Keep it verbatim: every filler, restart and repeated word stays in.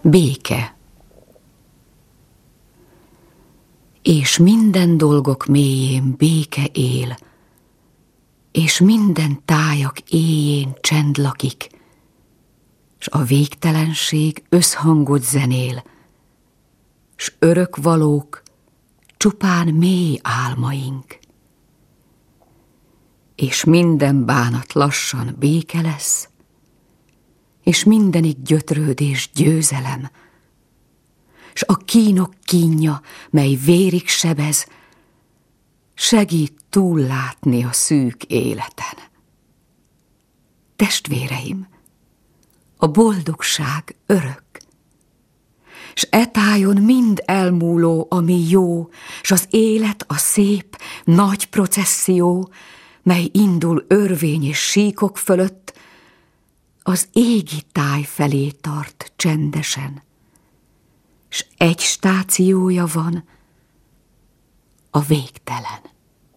Béke. És minden dolgok mélyén béke él, és minden tájak éjjén csend lakik, s a végtelenség összhangot zenél, s örökvalók csupán mély álmaink. És minden bánat lassan béke lesz, és mindenik gyötrődés győzelem, s a kínok kínja, mely vérig sebez, segít túllátni a szűk életen. Testvéreim, a boldogság örök, s e tájon mind elmúló, ami jó, s az élet a szép, nagy processzió, mely indul örvény és síkok fölött, az égi táj felé tart csendesen, s egy stációja van, a végtelen.